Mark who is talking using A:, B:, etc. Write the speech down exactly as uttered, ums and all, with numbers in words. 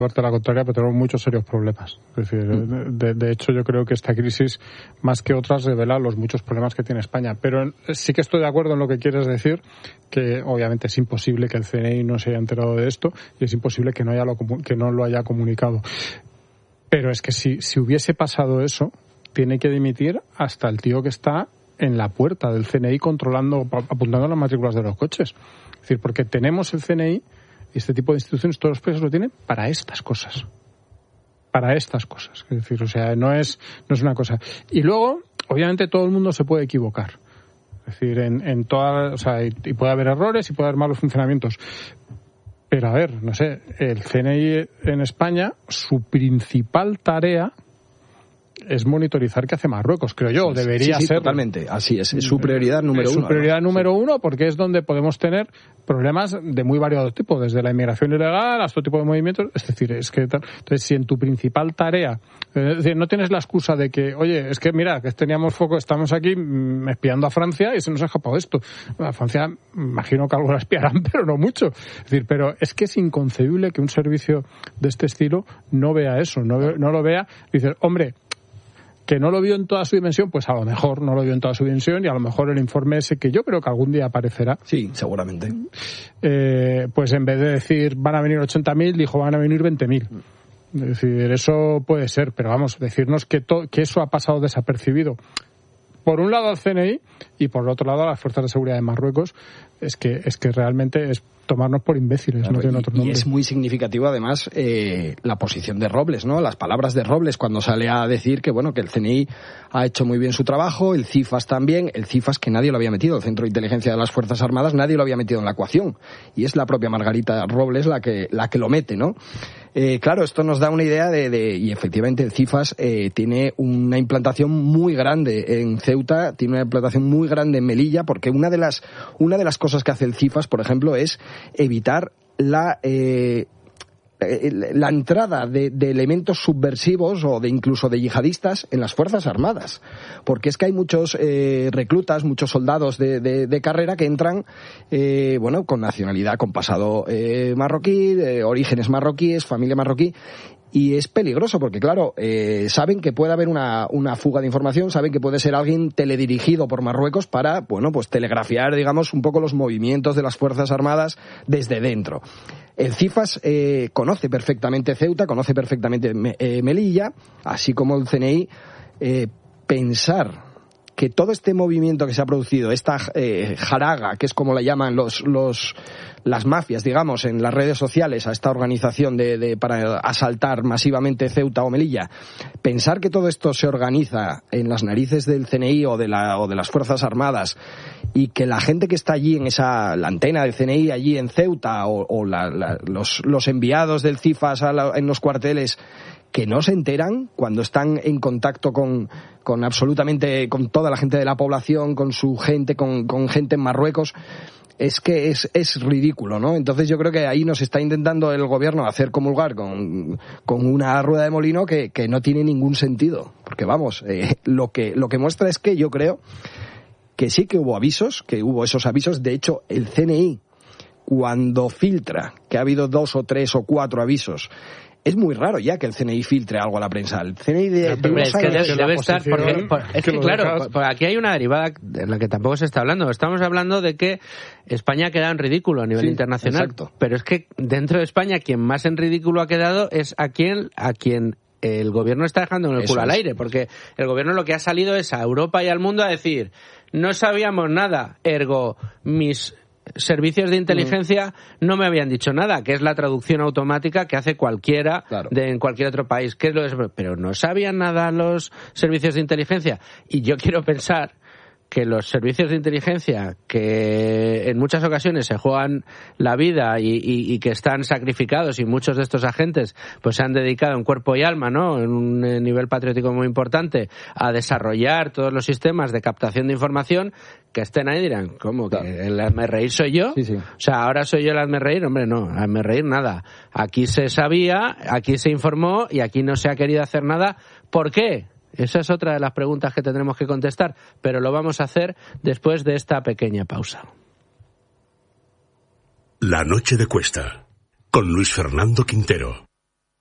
A: Parte la contraria, pero tenemos muchos serios problemas. Es decir, mm. de, de hecho, yo creo que esta crisis, más que otras, revela los muchos problemas que tiene España. Pero sí que estoy de acuerdo en lo que quieres decir, que obviamente es imposible que el C N I no se haya enterado de esto y es imposible que no, haya lo, que no lo haya comunicado. Pero es que si, si hubiese pasado eso, tiene que dimitir hasta el tío que está en la puerta del C N I controlando, apuntando las matrículas de los coches. Es decir, porque tenemos el C N I y este tipo de instituciones, todos los países lo tienen para estas cosas. Para estas cosas. Es decir, o sea, no es, no es una cosa. Y luego, obviamente, todo el mundo se puede equivocar. Es decir, en, en toda, o sea, y, y puede haber errores y puede haber malos funcionamientos. Pero a ver, no sé, el C N I en España, su principal tarea es monitorizar qué hace Marruecos, creo yo, sí, debería
B: sí, sí,
A: ser.
B: Totalmente, así es, es su prioridad número
A: es
B: uno.
A: Su prioridad
B: ¿no?
A: número
B: sí.
A: uno porque es donde podemos tener problemas de muy variado tipo, desde la inmigración ilegal hasta otro tipo de movimientos, es decir, es que entonces si en tu principal tarea, es decir, no tienes la excusa de que, oye, es que mira, que teníamos foco, estamos aquí mmm, espiando a Francia y se nos ha escapado esto. A Francia, imagino que algo la espiarán, pero no mucho. Es decir, pero es que es inconcebible que un servicio de este estilo no vea eso, no, no lo vea, dices, hombre, que no lo vio en toda su dimensión, pues a lo mejor no lo vio en toda su dimensión y a lo mejor el informe ese que yo creo que algún día aparecerá.
B: Sí, seguramente.
A: Eh, pues en vez de decir van a venir ochenta mil, dijo van a venir veinte mil. Es decir, eso puede ser, pero vamos, decirnos que, to- que eso ha pasado desapercibido. Por un lado al C N I y por el otro lado a las fuerzas de seguridad de Marruecos, es que es que realmente es tomarnos por imbéciles, claro, no tiene otro nombre.
B: Y es muy significativo además eh, la posición de Robles, ¿no? Las palabras de Robles cuando sale a decir que bueno, que el C N I ha hecho muy bien su trabajo, el CIFAS también, el CIFAS que nadie lo había metido, el Centro de Inteligencia de las Fuerzas Armadas, nadie lo había metido en la ecuación y es la propia Margarita Robles la que la que lo mete, ¿no? Eh, claro, esto nos da una idea de, de y efectivamente el CIFAS eh, tiene una implantación muy grande en Ceuta, tiene una implantación muy grande en Melilla, porque una de las una de las cosas que hace el CIFAS, por ejemplo, es evitar la eh, la entrada de, de elementos subversivos o de incluso de yihadistas en las Fuerzas Armadas, porque es que hay muchos eh, reclutas, muchos soldados de, de, de carrera que entran eh, bueno, con nacionalidad, con pasado eh, marroquí, de orígenes marroquíes, familia marroquí. Y es peligroso porque, claro, eh, saben que puede haber una, una fuga de información, saben que puede ser alguien teledirigido por Marruecos para, bueno, pues telegrafiar, digamos, un poco los movimientos de las Fuerzas Armadas desde dentro. El CIFAS eh, conoce perfectamente Ceuta, conoce perfectamente eh, Melilla, así como el C N I. Eh, pensar que todo este movimiento que se ha producido, esta eh, jaraga, que es como la llaman los, los, las mafias, digamos, en las redes sociales, a esta organización de, de, para asaltar masivamente Ceuta o Melilla, pensar que todo esto se organiza en las narices del C N I o de, la, o de las Fuerzas Armadas y que la gente que está allí en esa, la antena del C N I allí en Ceuta o, o la, la, los, los enviados del CIFAS a la, en los cuarteles, que no se enteran cuando están en contacto con, con absolutamente, con toda la gente de la población, con su gente, con, con gente en Marruecos, es que es, es ridículo, ¿no? Entonces yo creo que ahí nos está intentando el gobierno hacer comulgar con, con una rueda de molino que, que no tiene ningún sentido. Porque vamos, eh, lo que, lo que muestra es que yo creo que sí que hubo avisos, que hubo esos avisos. De hecho, el C N I, cuando filtra que ha habido dos o tres o cuatro avisos, es muy raro ya que el C N I filtre algo a la prensa. El C N I de, de
C: es que debe, debe estar, porque, por, es que, que claro,
A: dejas...
C: por, por aquí hay una derivada de la que tampoco se está hablando. Estamos hablando de que España ha quedado en ridículo a nivel
B: sí,
C: internacional.
B: Exacto.
C: Pero es que dentro de España quien más en ridículo ha quedado es a quien, a quien el gobierno está dejando en el
B: Eso
C: culo
B: es.
C: al aire, porque el gobierno lo que ha salido es a Europa y al mundo a decir, no sabíamos nada, ergo mis servicios de inteligencia no me habían dicho nada, que es la traducción automática que hace cualquiera
B: claro.
C: de en cualquier otro país, que es lo de, pero no sabían nada los servicios de inteligencia. Y yo quiero pensar que los servicios de inteligencia, que en muchas ocasiones se juegan la vida y, y, y que están sacrificados, y muchos de estos agentes pues se han dedicado en cuerpo y alma, ¿no?, en un nivel patriótico muy importante, a desarrollar todos los sistemas de captación de información, que estén ahí y dirán, ¿cómo? ¿Que el hazme reír soy yo?
B: Sí, sí.
C: O sea, ahora soy yo el hazme reír. Hombre, no, hazme reír nada. Aquí se sabía, aquí se informó y aquí no se ha querido hacer nada. ¿Por qué? Esa es otra de las preguntas que tendremos que contestar, pero lo vamos a hacer después de esta pequeña pausa.
D: La noche de Cuesta, con Luis Fernando Quintero.